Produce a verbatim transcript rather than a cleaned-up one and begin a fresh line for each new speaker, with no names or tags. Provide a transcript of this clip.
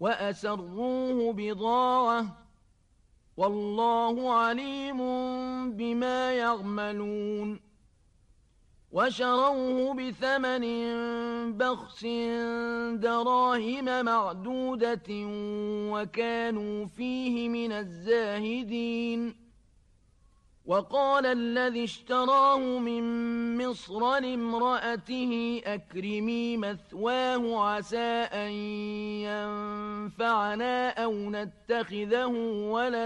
وأسروه بضاعة والله عليم بما يعملون وشروه بثمن بخس دراهم معدودة وكانوا فيه من الزاهدين وقال الذي اشتراه من مصر لامرأته أكرمي مثواه عسى أن ينفعنا أو نتخذه ولدا